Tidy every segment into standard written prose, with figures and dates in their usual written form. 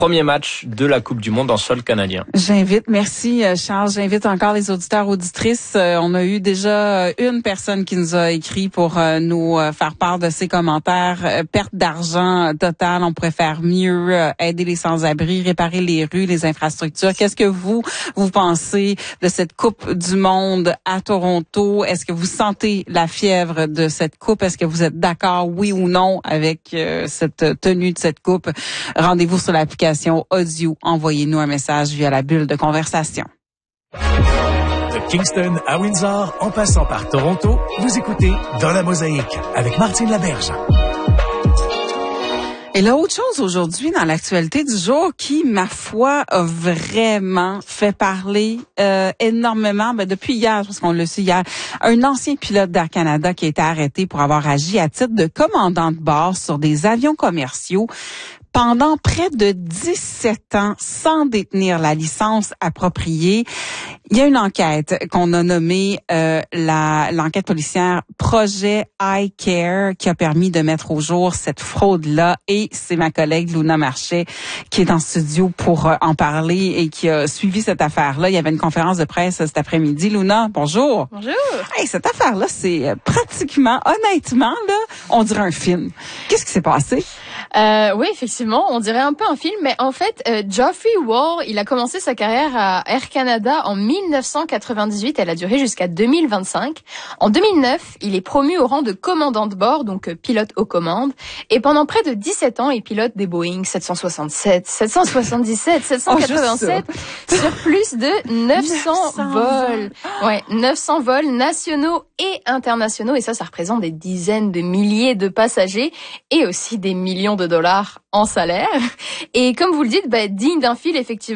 Premier match de la Coupe du Monde en sol canadien. Merci Charles, j'invite encore les auditeurs, auditrices. On a eu déjà une personne qui nous a écrit pour nous faire part de ses commentaires. Perte d'argent totale, on pourrait faire mieux, aider les sans-abri, réparer les rues, les infrastructures. Qu'est-ce que vous pensez de cette Coupe du Monde à Toronto? Est-ce que vous sentez la fièvre de cette Coupe? Est-ce que vous êtes d'accord, oui ou non, avec cette tenue de cette Coupe? Rendez-vous sur l'application audio. Envoyez-nous un message via la bulle de conversation. De Kingston à Windsor, en passant par Toronto, vous écoutez Dans la Mosaïque avec Martine Laberge. Et là, autre chose aujourd'hui dans l'actualité du jour qui, ma foi, a vraiment fait parler énormément, depuis hier, parce qu'on l'a su hier, un ancien pilote d'Air Canada qui a été arrêté pour avoir agi à titre de commandant de bord sur des avions commerciaux pendant près de 17 ans sans détenir la licence appropriée. Il y a une enquête qu'on a nommée l'enquête policière Projet iCare qui a permis de mettre au jour cette fraude-là, et c'est ma collègue Luna Marchais qui est en studio pour en parler et qui a suivi cette affaire-là. Il y avait une conférence de presse cet après-midi. Luna, bonjour. Bonjour. Hey, cette affaire-là, c'est pratiquement, honnêtement, là, on dirait un film. Qu'est-ce qui s'est passé? Oui, effectivement, on dirait un peu un film, mais en fait, Geoffrey Wall, il a commencé sa carrière à Air Canada en 1998. Elle a duré jusqu'à 2025. En 2009, il est promu au rang de commandant de bord, donc pilote aux commandes. Et pendant près de 17 ans, il pilote des Boeing 767, 777, 787 sur plus de 900 vols. Ouais, 900 vols nationaux et internationaux. Et ça représente des dizaines de milliers de passagers et aussi des millions de dollars en salaire. Et comme vous le dites, digne d'un film,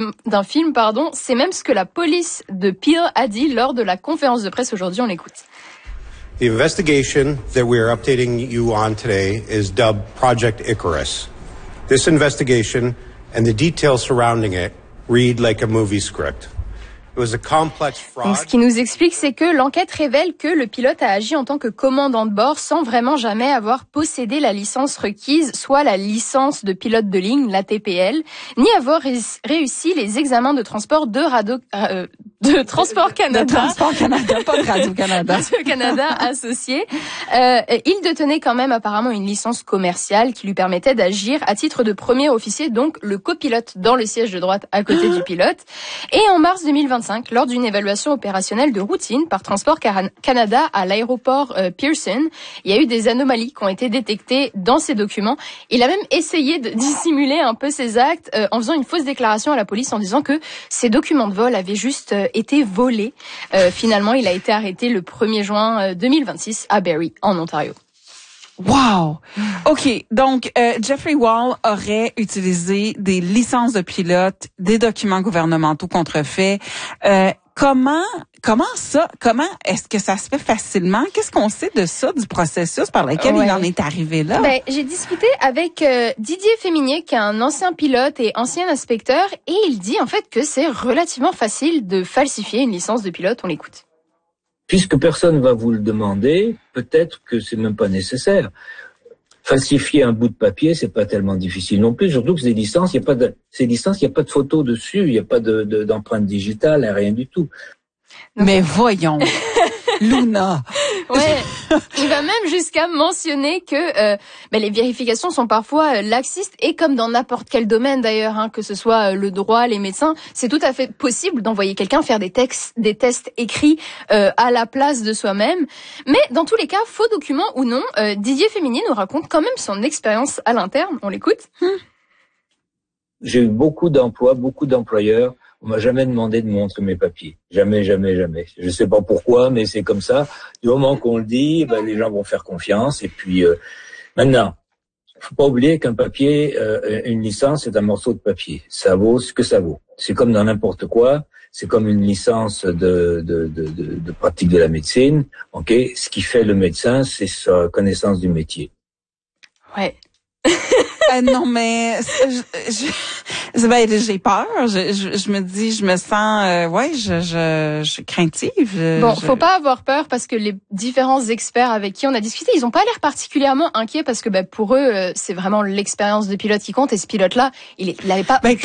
c'est même ce que la police de Peel a dit lors de la conférence de presse aujourd'hui. On l'écoute. The investigation that we are updating you on today is dubbed Project Icarus. This investigation and the details surrounding it read like a movie script. Donc, ce qui nous explique, c'est que l'enquête révèle que le pilote a agi en tant que commandant de bord sans vraiment jamais avoir possédé la licence requise, soit la licence de pilote de ligne, la TPL, ni avoir réussi les examens de transport de Transport Canada. De Transport Canada, pas de Radio-Canada. Radio-Canada associé. Il détenait quand même apparemment une licence commerciale qui lui permettait d'agir à titre de premier officier, donc le copilote dans le siège de droite à côté du pilote. Et en mars 2025, lors d'une évaluation opérationnelle de routine par Transport Canada à l'aéroport Pearson, il y a eu des anomalies qui ont été détectées dans ces documents. Il a même essayé de dissimuler un peu ses actes en faisant une fausse déclaration à la police en disant que ses documents de vol avaient juste été volés. Finalement, il a été arrêté le 1er juin 2026 à Barrie, en Ontario. Wow! OK. Donc, Geoffrey Wall aurait utilisé des licences de pilote, des documents gouvernementaux contrefaits. Comment est-ce que ça se fait facilement? Qu'est-ce qu'on sait de ça, du processus par lequel il en est arrivé là? J'ai discuté avec Didier Féminier, qui est un ancien pilote et ancien inspecteur, et il dit en fait que c'est relativement facile de falsifier une licence de pilote. On l'écoute. Puisque personne va vous le demander, peut-être que c'est même pas nécessaire. Falsifier un bout de papier, c'est pas tellement difficile non plus, surtout que ces licences, il y a pas de photo dessus, il y a pas d'empreinte digitale, rien du tout. Mais voyons, Luna. Ouais, il va même jusqu'à mentionner que les vérifications sont parfois laxistes, et comme dans n'importe quel domaine d'ailleurs, que ce soit le droit, les médecins, c'est tout à fait possible d'envoyer quelqu'un faire des tests écrits à la place de soi-même. Mais dans tous les cas, faux documents ou non, Didier Féminier nous raconte quand même son expérience à l'interne. On l'écoute. J'ai eu beaucoup d'employeurs. On m'a jamais demandé de montrer mes papiers. Jamais. Je sais pas pourquoi, mais c'est comme ça. Du moment qu'on le dit, les gens vont faire confiance. Et puis, maintenant, faut pas oublier qu'un papier, une licence, c'est un morceau de papier. Ça vaut ce que ça vaut. C'est comme dans n'importe quoi. C'est comme une licence de pratique de la médecine. Ok. Ce qui fait le médecin, c'est sa connaissance du métier. Ouais. Non, mais J'ai peur. Je me dis, je me sens, je suis craintive. Bon, faut pas avoir peur parce que les différents experts avec qui on a discuté, ils ont pas l'air particulièrement inquiets parce que pour eux, c'est vraiment l'expérience de pilote qui compte et ce pilote-là, il avait pas